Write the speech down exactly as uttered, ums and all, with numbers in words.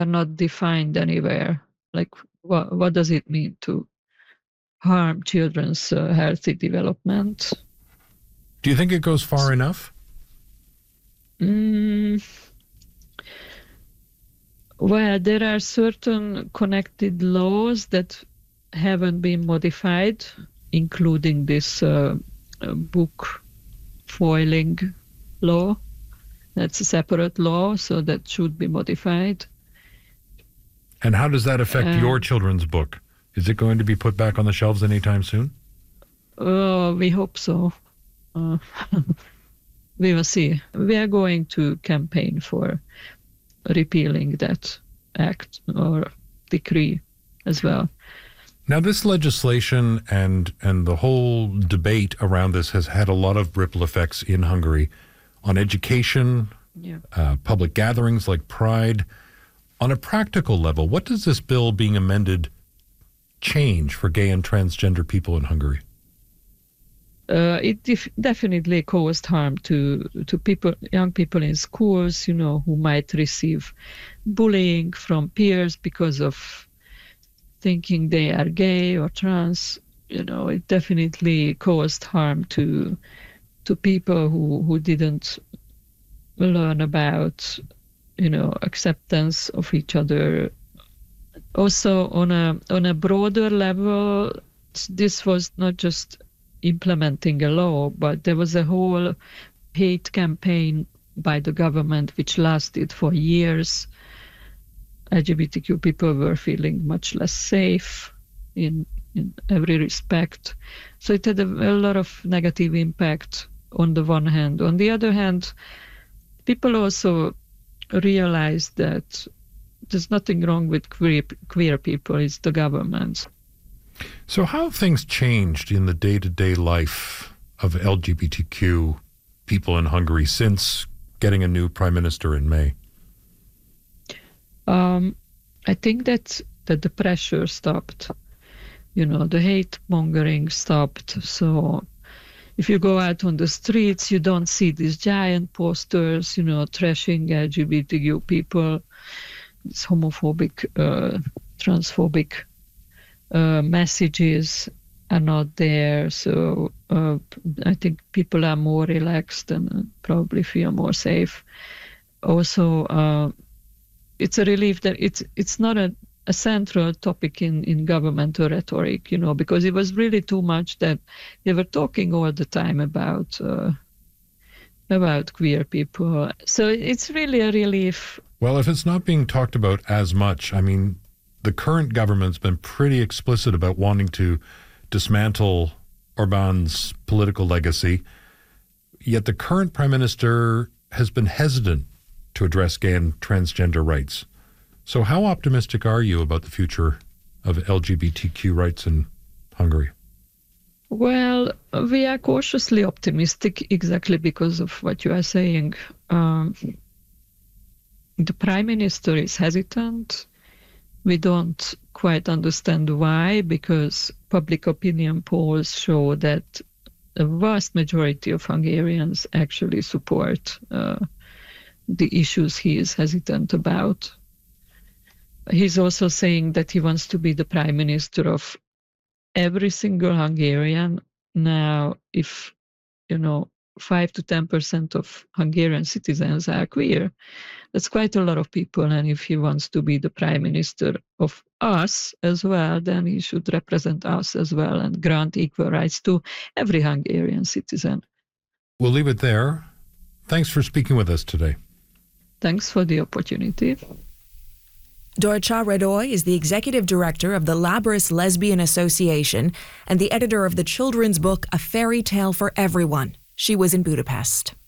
are not defined anywhere. Like, what, what does it mean to harm children's uh, healthy development? Do you think it goes far enough? Mm, well, there are certain connected laws that haven't been modified, including this uh, uh, book foiling law. That's a separate law, so that should be modified. And how does that affect uh, your children's book? Is it going to be put back on the shelves anytime soon? Uh, we hope so. Uh, we will see. We are going to campaign for repealing that act or decree as well. Now, this legislation and and the whole debate around this has had a lot of ripple effects in Hungary on education, yeah. uh, public gatherings like Pride. On a practical level, what does this bill being amended change for gay and transgender people in Hungary? Uh, it def- definitely caused harm to to people, young people in schools, you know, who might receive bullying from peers because of thinking they are gay or trans. You know, it definitely caused harm to to people who, who didn't learn about, you know, acceptance of each other. Also, on a on a broader level, this was not just implementing a law, but there was a whole hate campaign by the government which lasted for years. L G B T Q people were feeling much less safe in in every respect. So it had a, a lot of negative impact on the one hand. On the other hand, people also realized that there's nothing wrong with queer, queer people, it's the government. So how have things changed in the day-to-day life of L G B T Q people in Hungary since getting a new prime minister in May? Um, I think that, that the pressure stopped. You know, the hate mongering stopped. So if you go out on the streets, you don't see these giant posters, you know, trashing L G B T Q people, it's homophobic, uh, transphobic uh, messages are not there. So uh, I think people are more relaxed and probably feel more safe. Also, uh, it's a relief that it's it's not a, a central topic in, in governmental rhetoric, you know, because it was really too much that they were talking all the time about uh, about queer people. So it's really a relief. Well, if it's not being talked about as much, I mean, the current government's been pretty explicit about wanting to dismantle Orbán's political legacy, yet the current prime minister has been hesitant to address gay and transgender rights. So how optimistic are you about the future of L G B T Q rights in Hungary? Well, we are cautiously optimistic exactly because of what you are saying. Um, the prime minister is hesitant. We don't quite understand why, because public opinion polls show that a vast majority of Hungarians actually support uh, the issues he is hesitant about. He's also saying that he wants to be the prime minister of every single Hungarian. Now, if, you know, five to ten percent of Hungarian citizens are queer, that's quite a lot of people. And if he wants to be the prime minister of us as well, then he should represent us as well and grant equal rights to every Hungarian citizen. We'll leave it there. Thanks for speaking with us today. Thanks for the opportunity. Dorcha Radoy is the executive director of the Labris Lesbian Association and the editor of the children's book A Fairy Tale for Everyone. She was in Budapest.